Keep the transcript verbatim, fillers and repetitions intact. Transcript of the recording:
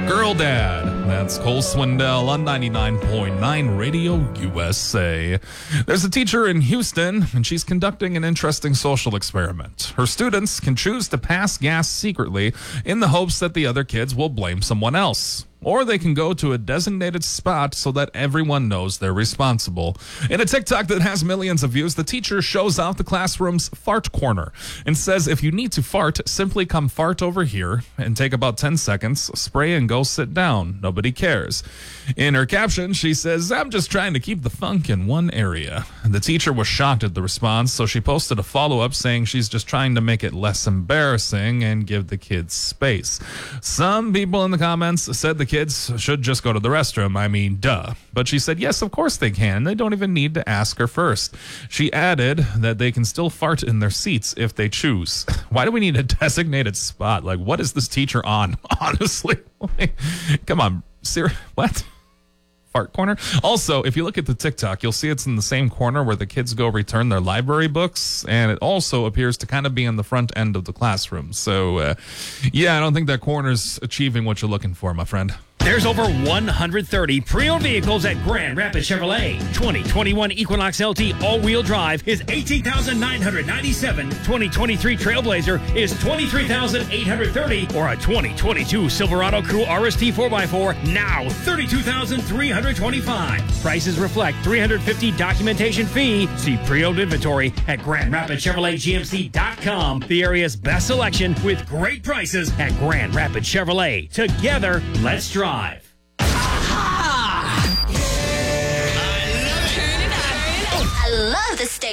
Girl Dad. That's Cole Swindell on ninety-nine point nine Radio U S A. There's a teacher in Houston, and she's conducting an interesting social experiment. Her students can choose to pass gas secretly in the hopes that the other kids will blame someone else. Or they can go to a designated spot so that everyone knows they're responsible. In a TikTok that has millions of views, the teacher shows off the classroom's fart corner and says if you need to fart, simply come fart over here and take about ten seconds, spray and go sit down. Nobody cares. In her caption, she says, I'm just trying to keep the funk in one area. The teacher was shocked at the response, so she posted a follow-up saying she's just trying to make it less embarrassing and give the kids space. Some people in the comments said the kids should just go to the restroom. I mean, duh. But she said, yes, of course they can. They don't even need to ask her first. She added that they can still fart in their seats if they choose. Why do we need a designated spot? Like, what is this teacher on? Honestly. Come on. Ser- what? Fart corner? Also, if you look at the TikTok, you'll see it's in the same corner where the kids go return their library books, and it also appears to kind of be in the front end of the classroom. So, uh, yeah, I don't think that corner's achieving what you're looking for, my friend. There's over one hundred thirty pre-owned vehicles at Grand Rapids Chevrolet. twenty twenty-one Equinox L T all-wheel drive is eighteen thousand nine hundred ninety-seven dollars. twenty twenty-three Trailblazer is twenty-three thousand eight hundred thirty dollars. Or a twenty twenty-two Silverado Crew R S T four by four, now thirty-two thousand three hundred twenty-five dollars. Prices reflect three hundred fifty dollars documentation fee. See pre-owned inventory at Grand Rapids Chevrolet G M C dot com. The area's best selection with great prices at Grand Rapids Chevrolet. Together, let's drive. I love the state.